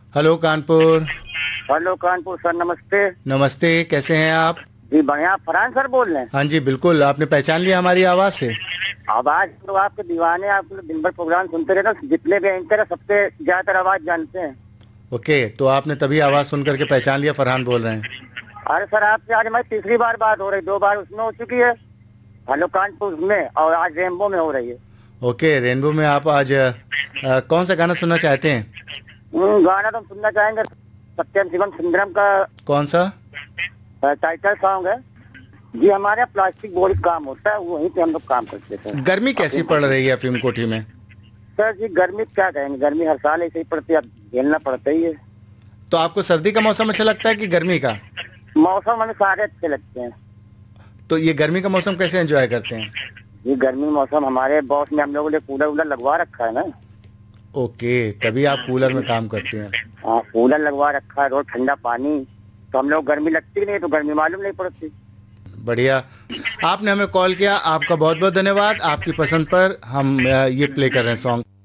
Hello Kanpur. Hello Kanpur sir, नमस्ते। नमस्ते, कैसे हैं आप? जी बढ़िया। फरहान सर बोल रहे हैं? हाँ जी बिल्कुल, आपने पहचान लिया हमारी आवाज से? आवाज तो आपके दीवाने, आप दिन भर प्रोग्राम सुनते रहते हो, जितने भी एंकर है सबसे ज्यादातर आवाज जानते हैं। ओके, तो आपने तभी आवाज सुन करके पहचान लिया फरहान बोल रहे हैं। अरे सर, आपसे आज हमारी तीसरी बार बात हो रही, 2 बार उसमें हो चुकी है, हेलो कानपुर में, और आज रेनबो में हो रही है। ओके, रेनबो में आप आज कौन सा गाना सुनना चाहते हैं? गाना तो हम सुनना चाहेंगे सत्यम शिवम सुंदरम का। कौन सा? टाइटल सॉन्ग है जी। हमारे यहाँ प्लास्टिक बोर्ड काम होता है, वहीं पे हम लोग काम करते हैं सर। गर्मी कैसी पड़ रही है फिल्म कोठी में? सर जी गर्मी क्या कहेंगे, गर्मी हर साल ऐसे ही पड़ती है, अब झेलना पड़ता ही है। तो आपको सर्दी का मौसम अच्छा लगता है कि गर्मी का? मौसम हमें सारे अच्छे लगते हैं। तो ये गर्मी का मौसम कैसे एंजॉय करते हैं? ये गर्मी मौसम हमारे बॉस ने हम लोगों ने कूलर वूलर लगवा रखा है ना। ओके, तभी आप कूलर में काम करते हैं। हाँ, कूलर लगवा रखा है, रोज ठंडा पानी, तो हम लोग गर्मी लगती नहीं, तो गर्मी मालूम नहीं पड़ती। बढ़िया, आपने हमें कॉल किया, आपका बहुत बहुत धन्यवाद। आपकी पसंद पर हम ये प्ले कर रहे हैं सॉन्ग।